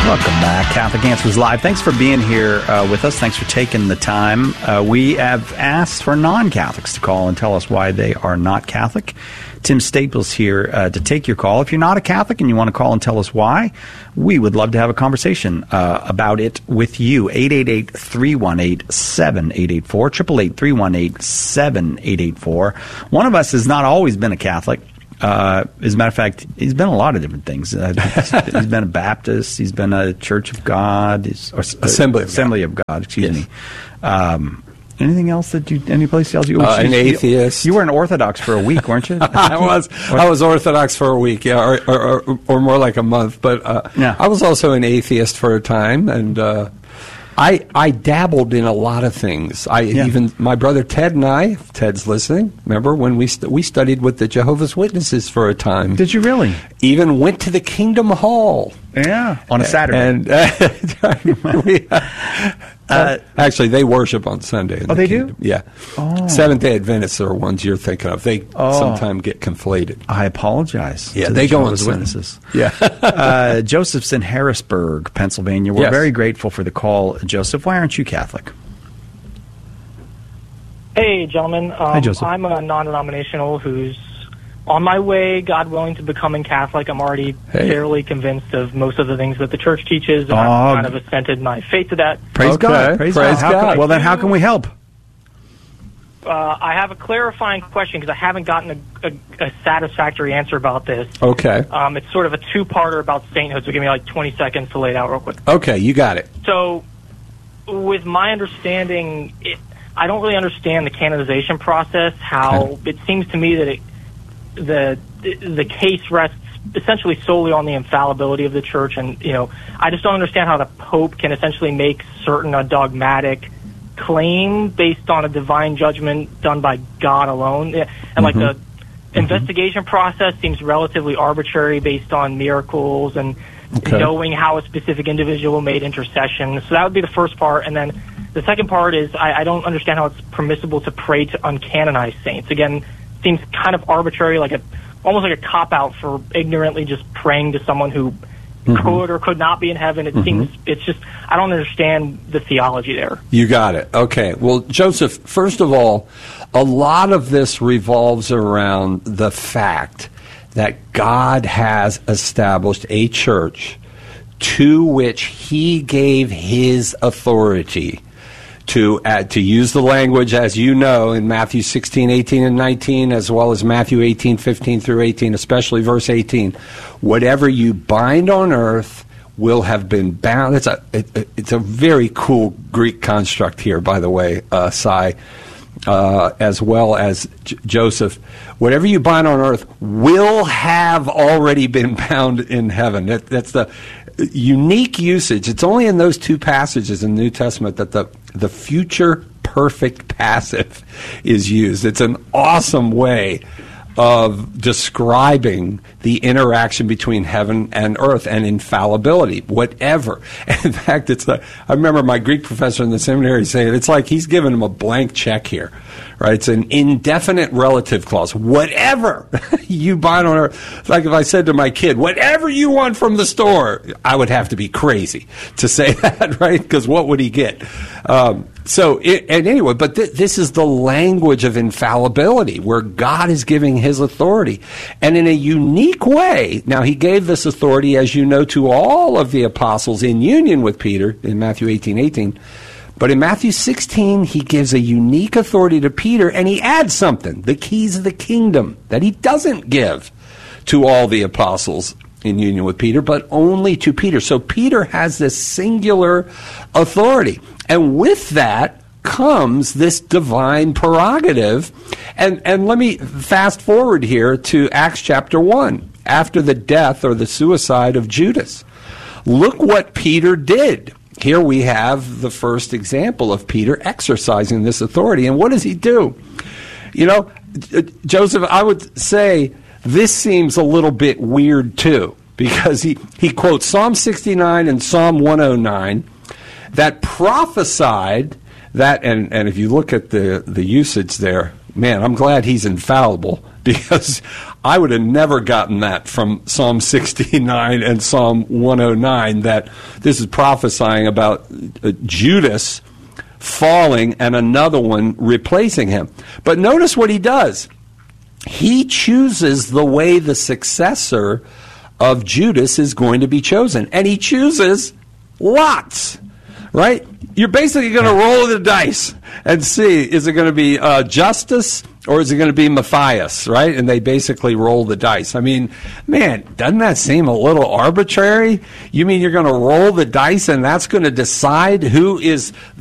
Welcome back, Catholic Answers Live. Thanks for being here with us. Thanks for taking the time. We have asked for non-Catholics to call and tell us why they are not Catholic. Tim Staples here to take your call. If you're not a Catholic and you want to call and tell us why, we would love to have a conversation about it with you. 888-318-7884, 888-318-7884. One of us has not always been a Catholic. As a matter of fact, he's been a lot of different things. He's been a Baptist. He's been a Church of God. Assembly of God. Excuse me. Anything else any place else? An atheist. You were an Orthodox for a week, weren't you? I was Orthodox for a week, yeah, or more like a month. But yeah. I was also an atheist for a time, and I dabbled in a lot of things. Even my brother Ted and I, Ted's listening, remember when we studied with the Jehovah's Witnesses for a time. Did you really? Even went to the Kingdom Hall. Yeah, on a Saturday. And actually, they worship on Sunday. Oh, they do? Yeah. Oh. Seventh-day Adventists are ones you're thinking of. They sometimes get conflated. I apologize. Yeah, they go on Witnesses. Yeah. Joseph's in Harrisburg, Pennsylvania. We're very grateful for the call, Joseph. Why aren't you Catholic? Hey, gentlemen. Hi, Joseph. I'm a non-denominational who's on my way, God willing, to becoming Catholic. I'm already fairly convinced of most of the things that the Church teaches, and I've kind of assented my faith to that. Praise God. Praise God. Well, then how can we help? I have a clarifying question because I haven't gotten a satisfactory answer about this. Okay. It's sort of a two-parter about sainthood, so give me like 20 seconds to lay it out real quick. Okay, you got it. So, with my understanding, I don't really understand the canonization process, how it seems to me that the case rests essentially solely on the infallibility of the Church, and I just don't understand how the Pope can essentially make certain a dogmatic claim based on a divine judgment done by God alone, and like the investigation process seems relatively arbitrary based on miracles and knowing how a specific individual made intercession. So that would be the first part, and then the second part is I don't understand how it's permissible to pray to uncanonized saints. Again, seems kind of arbitrary, almost like a cop-out for ignorantly just praying to someone who could or could not be in heaven. It seems, it's just, I don't understand the theology there. You got it. Okay. Well, Joseph, first of all, a lot of this revolves around the fact that God has established a church to which he gave his authority to use the language, as you know, in Matthew 16, 18, and 19, as well as Matthew 18, 15 through 18, especially verse 18. Whatever you bind on earth will have been bound. It's a very cool Greek construct here, by the way, Sai, as well as Joseph. Whatever you bind on earth will have already been bound in heaven. That's the unique usage. It's only in those two passages in the New Testament that the future perfect passive is used. It's an awesome way of describing the interaction between heaven and earth and infallibility, whatever. And in fact, I remember my Greek professor in the seminary saying it's like he's given him a blank check here, right? It's an indefinite relative clause. Whatever you bind on earth. Like if I said to my kid, whatever you want from the store, I would have to be crazy to say that, right? Because what would he get? Anyway, but this is the language of infallibility, where God is giving his authority. And in a unique way, now he gave this authority, as you know, to all of the apostles in union with Peter in Matthew 18:18. But in Matthew 16, he gives a unique authority to Peter, and he adds something, the keys of the kingdom, that he doesn't give to all the apostles in union with Peter, but only to Peter. So Peter has this singular authority. And with that comes this divine prerogative. And let me fast forward here to Acts chapter 1, after the death or the suicide of Judas. Look what Peter did. Here we have the first example of Peter exercising this authority. And what does he do? Joseph, I would say this seems a little bit weird too, because he quotes Psalm 69 and Psalm 109 that prophesied that, and if you look at the usage there, man, I'm glad he's infallible, because I would have never gotten that from Psalm 69 and Psalm 109, that this is prophesying about Judas falling and another one replacing him. But notice what he does. He chooses the way the successor of Judas is going to be chosen. And he chooses lots, right? You're basically going to roll the dice and see, is it going to be Justus or is it going to be Matthias, right? And they basically roll the dice. I mean, man, doesn't that seem a little arbitrary? You mean you're going to roll the dice and that's going to decide who is